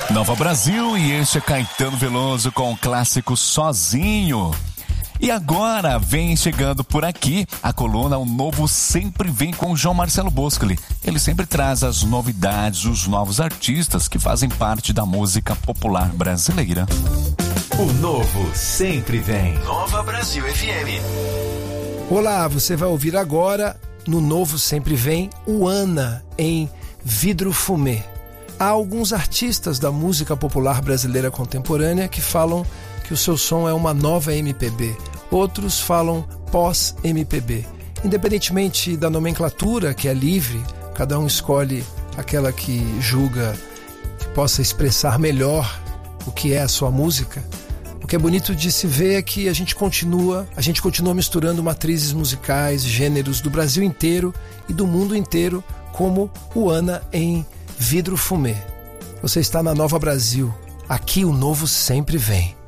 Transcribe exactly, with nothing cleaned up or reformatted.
Nova Brasil, e este é Caetano Veloso com o clássico Sozinho. E agora vem chegando por aqui a coluna O Novo Sempre Vem com o João Marcelo Boscoli. Ele sempre traz as novidades, os novos artistas que fazem parte da música popular brasileira. O Novo Sempre Vem. Nova Brasil F M. Olá, você vai ouvir agora no Novo Sempre Vem o Ana em Vidro Fumê. Há alguns artistas da música popular brasileira contemporânea que falam que o seu som é uma nova M P B. Outros falam pós-M P B. Independentemente da nomenclatura, que é livre, cada um escolhe aquela que julga que possa expressar melhor o que é a sua música. O que é bonito de se ver é que a gente continua, a gente continua misturando matrizes musicais, gêneros do Brasil inteiro e do mundo inteiro, como o Ana em Vidro Fumê. Você está na Nova Brasil. Aqui o novo sempre vem.